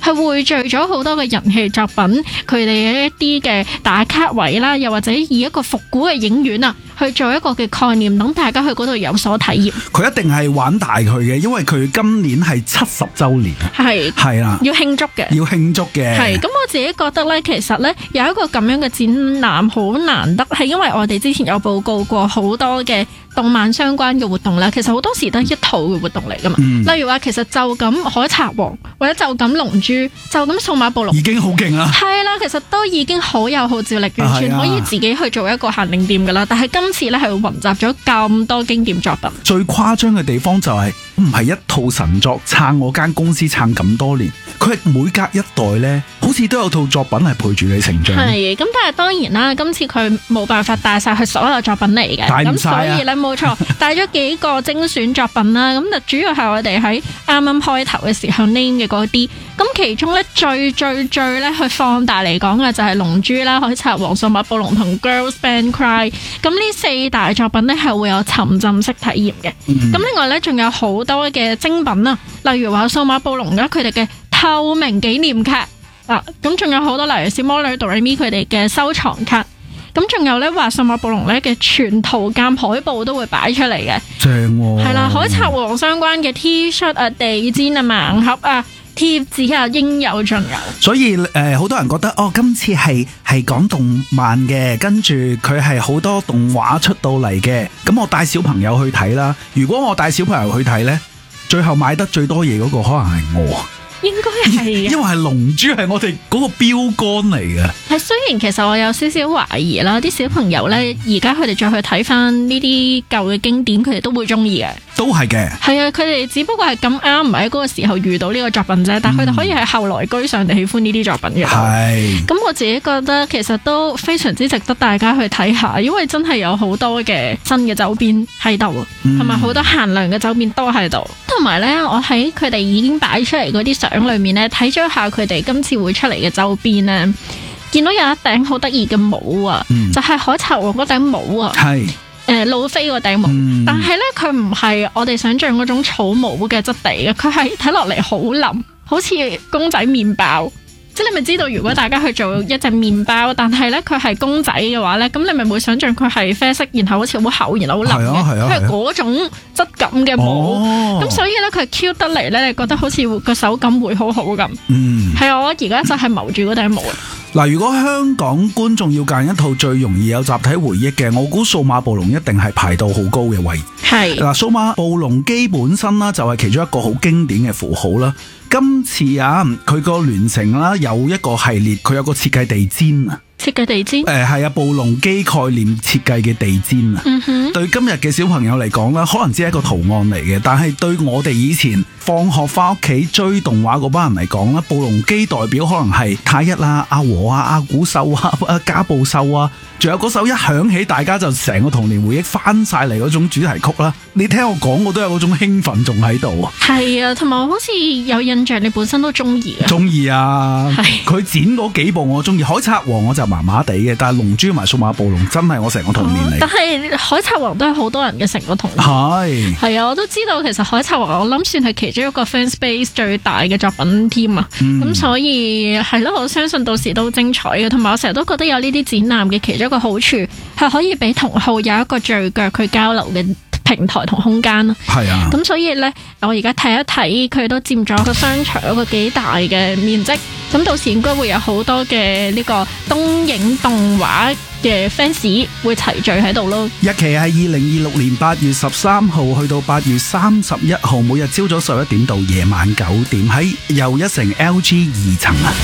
係匯聚咗好多嘅人氣作品，佢哋一啲嘅打卡位啦，又或者以一個復古嘅影院啊，去做一個嘅概念，等大家去嗰度有所體驗。 佢一定係玩大佢嘅，因為佢今年係70週年，係啦， 要慶祝嘅，係咁，我自己覺得呢，其實呢，有一個咁樣嘅展覽好難得，係因為我哋之前有報告過好多嘅動漫相關嘅活動啦，其實好多時都係一套嘅活動嚟噶嘛。例如話，其實就咁海賊王或者就咁龍珠，就咁數碼暴龍， 已經好勁啦。 係啦，其實都已經好有號召力，完全可以自己去做一個限定店噶啦。但係今次呢，係混雜咗咁多經典作品。 最誇張嘅地方就係唔係一套神作撐我間公司撐咁多年，佢係每隔一代呢，好似都有套作品係陪住你成長。 係咁，但係當然啦，今次佢冇辦法帶晒佢所有作品嚟嘅，咁所以呢，冇錯，帶咗幾個精選作品啦。咁就主要係我哋喺啱啱開頭嘅時候 name 嘅嗰啲。咁其中呢，最咧去放大嚟講嘅就係龍珠啦、海賊王、數碼暴龍同 Girls Band Cry。咁呢4大作品呢，係會有沉浸式體驗嘅。咁另外呢，仲有好多嘅精品啊，例如話數碼暴龍佢哋嘅透明紀念卡啊，咁仲有好多，例如小魔女 Doremi 佢哋嘅收藏卡。咁仲有咧話數碼暴龍咧嘅全圖鑑海報都會擺出嚟嘅， 正喎。係啦，海賊王相關嘅 T 恤啊、地氈啊、盲盒啊、貼紙啊，應有盡有。 所以好多人覺得今次係講動漫嘅，跟住佢係好多動畫出到嚟嘅，咁我帶小朋友去睇啦。如果我帶小朋友去睇呢，最後買得最多嘢嗰個可能係我。 應該係， 因為係龍珠係我哋嗰個標杆嚟嘅。 係，雖然其實我有少少懷疑啦，啲小朋友呢，而家佢哋再去睇翻呢啲舊嘅經典，佢哋都會中意嘅。都係嘅。係啊，佢哋只不過係咁啱唔係喺嗰個時候遇到呢個作品啫，但係佢哋可以係後來居上地喜歡呢啲作品嘅。係。咁我自己覺得其實都非常之值得大家去睇下，因為真係有好多嘅新嘅周邊喺度，同埋好多限量嘅周邊都喺度。同埋呢，我喺佢哋已經擺出嚟嗰啲相裏面呢，睇咗下佢哋今次會出嚟嘅周邊呢，見到有一頂好得意嘅帽啊，就係海賊王嗰頂帽啊，係路飛嗰頂帽，但係呢，佢唔係我哋想象嗰種草帽嘅質地嘅，佢係睇落嚟好腍，好似公仔麵包。即係你咪知道，如果大家去做一隻麵包，但係咧佢係公仔嘅話咧，咁你咪會想象佢係啡色，然後好似好厚，然後好腍嘅，佢係嗰種質感嘅帽。咁所以咧佢 Q 得嚟咧，你覺得好似個手感會好好咁。係啊，我而家就係謀住嗰頂帽。 嗱，如果香港觀眾要揀一套最容易有集體回憶嘅，我估數碼暴龍一定係排到好高嘅位。係嗱，數碼暴龍機本身啦，就係其中一個好經典嘅符號啦。今次啊，佢個聯乘啦有一個系列，佢有個設計地氈啊。設計地氈？係啊，暴龍機概念設計嘅地氈啊。對今日嘅小朋友嚟講啦，可能只係一個圖案嚟嘅，但係對我哋以前放學翻屋企追動畫嗰班人嚟講啦，暴龍機代表可能係太一啊、阿和啊、阿古獸啊、加布獸啊，仲有嗰首一響起，大家就成個童年回憶翻晒嚟嗰種主題曲啦。你聽我講，我都有嗰種興奮仲喺度啊。係啊，同埋好似有印象，你本身都中意啊。中意啊，佢剪嗰幾部我中意，海賊王我就麻麻地嘅，但係龍珠同埋數碼暴龍真係我成個童年嚟。但係海賊王都係好多人嘅成個童年。係啊，我都知道，其實海賊王我諗算係其中一個 fans base 最大嘅作品添啊。咁所以係咯，我相信到時都精彩嘅。同埋我成日都覺得有呢啲展覽嘅其中一個好處係可以俾同好有一個聚腳去交流嘅平台同空間咯。係啊，咁所以呢，我而家睇一睇，佢都佔咗個商場一個幾大嘅面積。咁到時應該會有好多嘅呢個東映動畫嘅 fans 會齊聚喺度咯。日期係2026年8月13號去到8月31號，每日朝早11點到夜晚9點喺又一城 LG 2層啊。